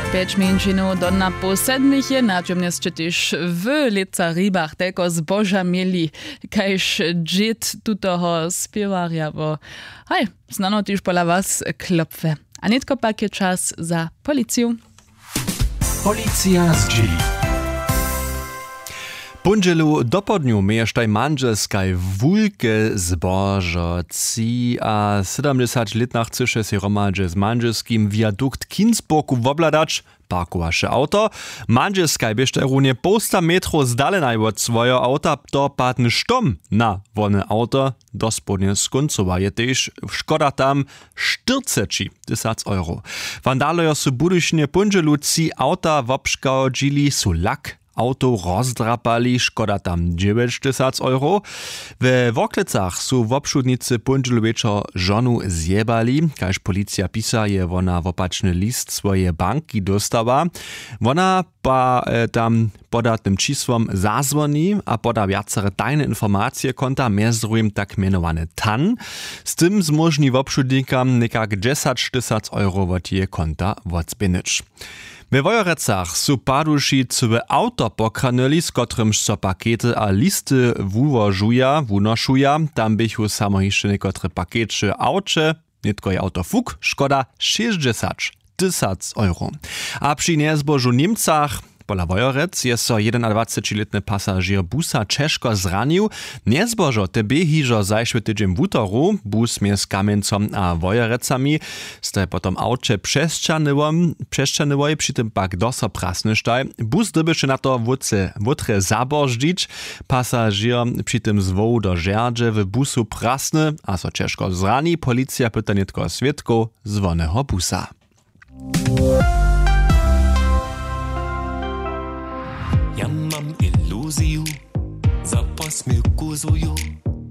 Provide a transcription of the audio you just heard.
5 minut do na po 7 je nadziemnie też w Lica Rybach tego zboża mieli, kajż dżit tutoho spiewaria, bo hej, znano też pola was klopwe. A nitko pak je czas za policję. Policja z G. Pundzielu dopodniu miesztaj manželskaj wulke zbożo ci a 70 letnach cysze si romadže z manželskim viadukt Kinsburgu wobladać parkowaše auto. Manželskaj biešte runie posta metro zdalenaj od svojo auta dopadny štom na wone auto dospodnie skuncowa. Je też szkoda tam 40 000 €. Wandalojo su budyšnie pundzielu ci auta wobškodžili su lak auto rozdrapali, szkoda tam 9 000 €. We Woklecach su w obszudnicy pundzielu wieczor żonu zjebali, każ policja pisa je wona wopaczny list swoje banki dostała. Wona pa tam podatnym číslom zazwoni a poda wiacere tajne informacje konta, między tak mianowany TAN. Z tym zmożni wobszudnikam nekak 10 000 € od je konta odzbinyć. We Wojorecach su paduši całe auto pokranili, z kotrymž so pakety a listy wunošuja. Tam bychu samo jeszcze niekotre pakety aucze, nitko je auto fuk, szkoda 60 000 €. A przy niezbożu Niemcach pola Wojorec je so 21-letny pasažier busa Češko zranił. Niezbożo te hižo zajšły tydzień w utoru, bus mie z Kamiencom a Wojorecami, staj potom aucze przeszczanyło, przy tym pak doso prasnysztaj. Bus dybyszy na to wutre zabożdzić, pasažier przy tym zwoł do żerdże w busu prasny, a so Češko zrani, policja pyta nitko świadków z wonego busa. Ja mam iluzję, zapas mi kuzuju.